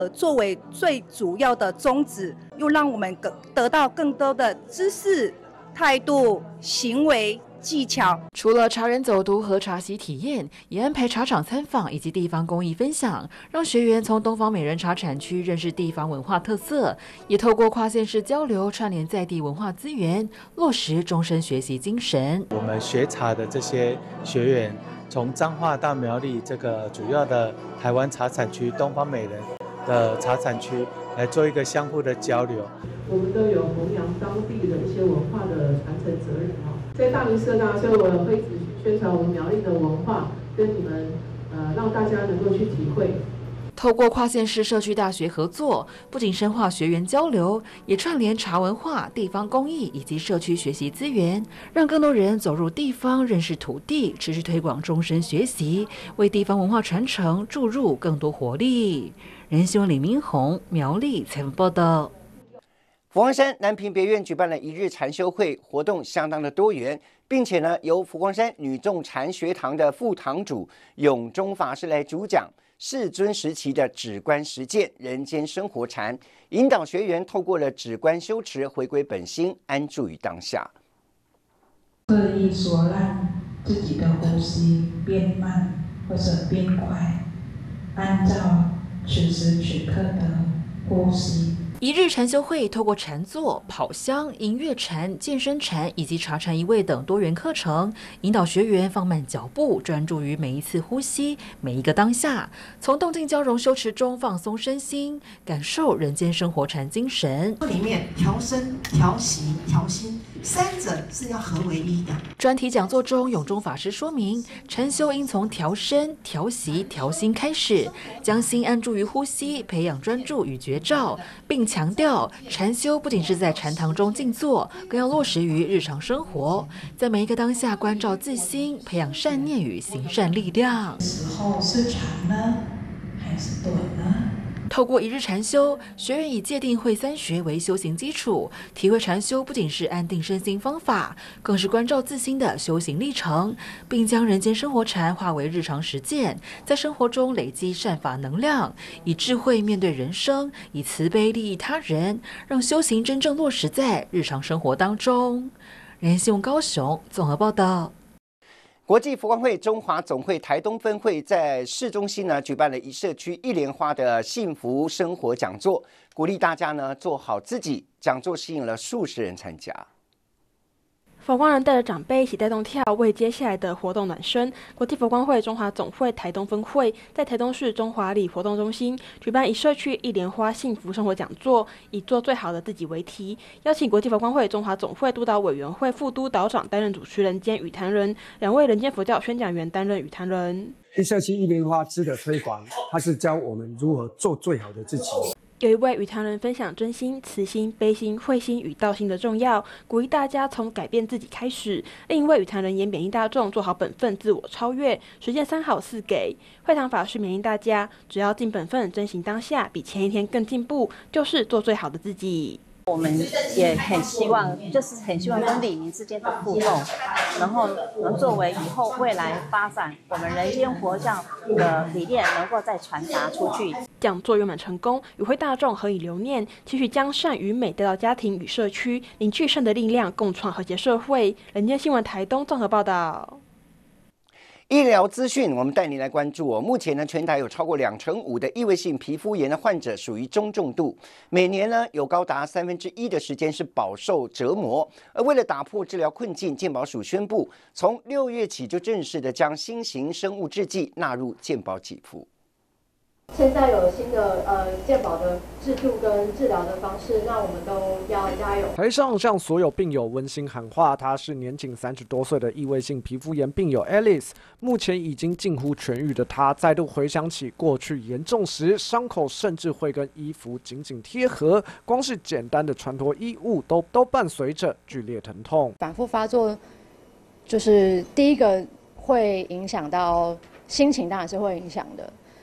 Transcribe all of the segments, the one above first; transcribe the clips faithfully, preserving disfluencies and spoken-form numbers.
呃，作为最主要的宗旨，又让我们得到更多的知识、态度、行为。技巧除了茶人走读和茶席体验，也安排茶厂参访以及地方工艺分享，让学员从东方美人茶产区认识地方文化特色，也透过跨县市交流串联在地文化资源，落实终身学习精神。 我们学茶的这些学员，从彰化到苗栗这个主要的台湾茶产区东方美人的茶产区来做一个相互的交流。 我们都有弘扬当地的一些文化的传承责任啊。在大林社大，所以我会一直宣传我们苗栗的文化，跟你们呃让大家能够去体会。 透过跨县市社区大学合作，不仅深化学员交流，也串联茶文化、地方工艺以及社区学习资源，让更多人走入地方，认识土地，持续推广终身学习，为地方文化传承注入更多活力。人新闻李明宏，苗栗采访报道。 佛光山南屏别院举办了一日禅修会，活动相当的多元，并且呢，由佛光山女众禅学堂的副堂主永忠法师来主讲世尊时期的止观实践人间生活禅，引导学员透过了止观修持，回归本心，安住于当下。 刻意所让自己的呼吸变慢或者变快，按照此时此刻的呼吸。 一日禅修会透过禅坐、跑香、音乐禅、健身禅以及茶禅一味等多元课程，引导学员放慢脚步，专注于每一次呼吸、每一个当下，从动静交融修持中放松身心，感受人间生活禅精神。 里面调身、调息、调心，三者是要合为一的。 专题讲座中，永忠法师说明，禅修应从调身、调息、调心开始，将心安住于呼吸，培养专注与觉照，并强调禅修不仅是在禅堂中静坐，更要落实于日常生活，在每一个当下关照自心，培养善念与行善力量。 时候是长呢，还是短呢？ 透过一日禅修，学员以戒定慧三学为修行基础，体会禅修不仅是安定身心方法，更是关照自心的修行历程，并将人间生活禅化为日常实践，在生活中累积善法能量，以智慧面对人生，以慈悲利益他人，让修行真正落实在日常生活当中。人新闻高雄综合报道。 国际佛光会中华总会台东分会在市中心呢举办了一社区一莲花的幸福生活讲座，鼓励大家呢做好自己。讲座吸引了数十人参加。 佛光人带着长辈一起带动跳，为接下来的活动暖身。国际佛光会中华总会台东分会在台东市中华里活动中心举办以社区一莲花幸福生活讲座，以做最好的自己为题，邀请国际佛光会中华总会督导委员会副督导长担任主持人兼语坛人，两位人间佛教宣讲员担任语坛人。 一社区一莲花枝的推广，它是教我们如何做最好的自己。 有一位语坛人分享真心、慈心、悲心、慧心与道心的重要，鼓励大家从改变自己开始。另一位语坛人也勉励大众做好本分，自我超越，实践三好四给。会堂法师勉励大家，只要尽本分，真行当下，比前一天更进步，就是做最好的自己。 我们也很希望，就是很希望跟李明之间的互动，然后能作为以后未来发展我们人间佛教的理念，能够再传达出去。 讲座圆满成功，与会大众何以留念，期许将善与美带到家庭与社区，凝聚善的力量，共创和谐社会。人间新闻台东综合报道。 医疗资讯，我们带您来关注哦。目前呢，全台有超过两成五的异位性皮肤炎的患者属于中重度，每年呢有高达三分之一的时间是饱受折磨。而为了打破治疗困境，健保署宣布，从六月起就正式的将新型生物制剂纳入健保给付。 现在有新的呃健保的制度跟治疗的方式，那我们都要加油。 台上向所有病友温馨喊话，她是年仅三十多岁的异位性皮肤炎病友 Alice， 目前已经近乎痊愈的她，再度回想起过去严重时，伤口甚至会跟衣服紧紧贴合，光是简单的穿脱衣物都都伴随着剧烈疼痛。 反复发作，就是第一个会影响到心情，当然是会影响的。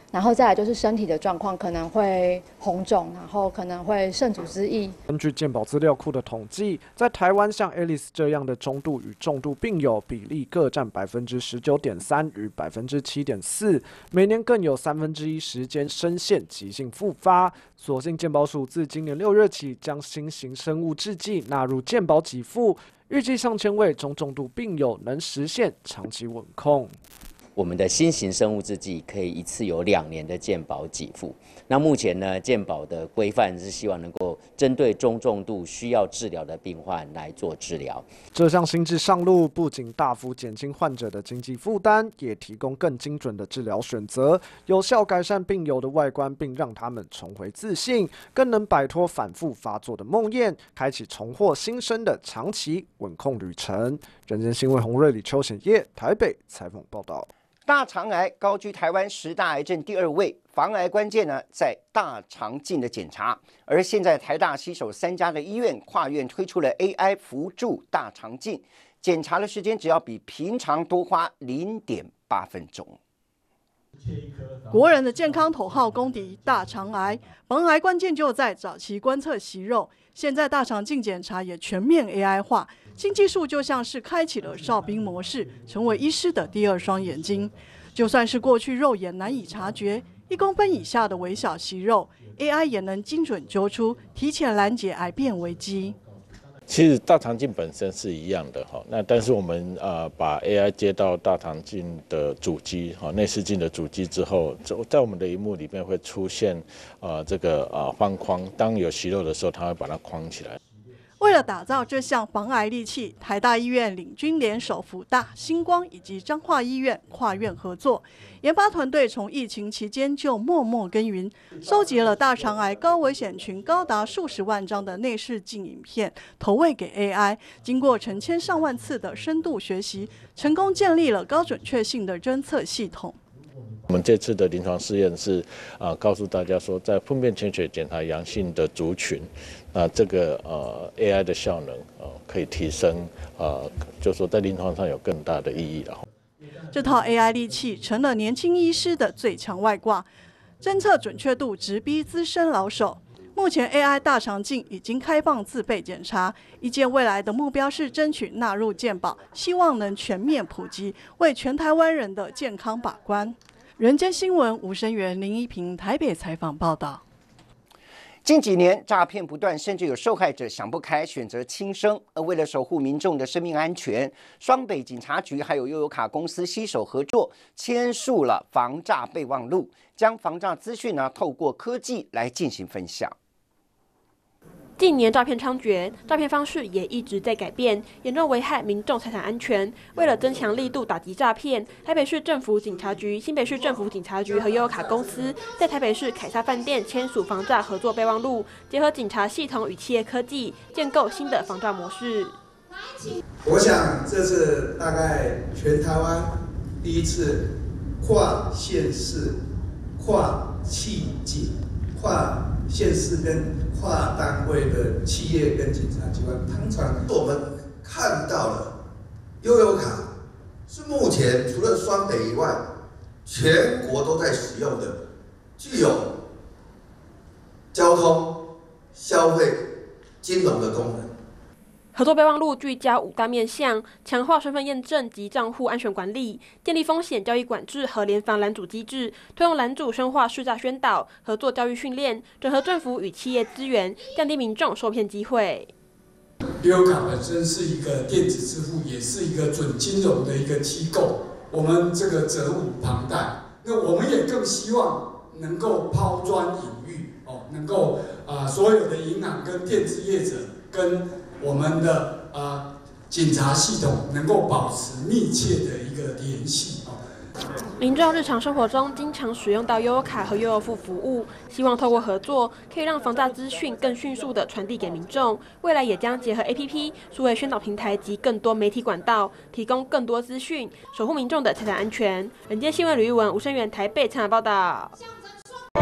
然后再来就是身体的状况可能会红肿，然后可能会肾组织液。 根据健保资料库的统计，在台湾像 Alice 这样的中度与重度病友比例各占百分之十九点三与百分之七点四，每年更有三分之一时间深陷急性复发。所幸健保署自今年六月起将新型生物制剂纳入健保给付，预计上千位中重度病友能实现长期稳控。 我们的新型生物制剂可以一次有两年的健保给付。那目前呢，健保的规范是希望能够针对中重度需要治疗的病患来做治疗。 这项新制上路，不仅大幅减轻患者的经济负担，也提供更精准的治疗选择，有效改善病友的外观，并让他们重回自信，更能摆脱反复发作的梦魇，开启重获新生的长期稳控旅程。人间新闻洪瑞、李秋显业台北采访报道。 大肠癌高居台湾十大癌症第二位，防癌关键呢在大肠镜的检查。而现在台大携手三家的医院跨院推出了 A I 辅助大肠镜，检查的时间只要比平常多花零点八分钟。 国人的健康头号公敌大肠癌，防癌关键就在早期观测息肉。现在大肠镜检查也全面 A I 化，新技术就像是开启了哨兵模式，成为医师的第二双眼睛。就算是过去肉眼难以察觉，一公分以下的微小息肉 ，A I 也能精准揪出，提前拦截癌变危机。 其实大肠镜本身是一样的哈，那但是我们呃把 A I 接到大肠镜的主机哈内视镜的主机之后，在我们的萤幕里面会出现呃这个呃方框，当有息肉的时候，它会把它框起来。 为了打造这项防癌利器，台大医院领军联手辅大、星光以及彰化医院跨院合作，研发团队从疫情期间就默默耕耘，收集了大肠癌高危险群高达数十万张的内视镜影片，投喂给 A I， 经过成千上万次的深度学习，成功建立了高准确性的侦测系统。 我们这次的临床试验是啊、呃，告诉大家说，在粪便潜血检查阳性的族群，那、呃、这个呃 A I 的效能呃可以提升，呃，就说在临床上有更大的意义了。 这套 A I 利器成了年轻医师的最强外挂，侦测准确度直逼资深老手。目前 A I 大肠镜已经开放自备检查，医界未来的目标是争取纳入健保，希望能全面普及，为全台湾人的健康把关。人间新闻吴声源、林一平台北采访报道。 近几年诈骗不断，甚至有受害者想不开选择轻生。而为了守护民众的生命安全，双北警察局还有悠游卡公司携手合作，签署了防诈备忘录，将防诈资讯呢透过科技来进行分享。 近年诈骗猖獗，诈骗方式也一直在改变，严重危害民众财产安全。为了增强力度打击诈骗，台北市政府警察局、新北市政府警察局和悠游卡公司在台北市凯撒饭店签署防诈合作备忘录，结合警察系统与企业科技，建构新的防诈模式。 我想这是大概全台湾第一次跨县市、跨企警、跨县市跟跨单位的企业跟警察机关，通常我们看到了悠游卡是目前除了双北以外，全国都在使用的，具有交通、消费、金融的功能。 合作备忘录聚焦五大面向，强化身份验证及账户安全管理，建立风险交易管制和联防拦阻机制，推动拦阻深化识诈宣导，合作教育训练，整合政府与企业资源，降低民众受骗机会。 悠游卡本身是一个电子支付，也是一个准金融的一个机构，我们这个责无旁贷。那我们也更希望能够抛砖引玉，哦，能够啊、呃、所有的银行跟电子业者跟我们的呃警察系统能够保持密切的一个联系。 民众日常生活中经常使用到悠游卡和悠游付服务，希望透过合作，可以让防诈资讯更迅速地传递给民众。未来也将结合 A P P、数位宣导平台及更多媒体管道，提供更多资讯，守护民众的财产安全。人间新闻吕玉文、吴声源台北采访报道。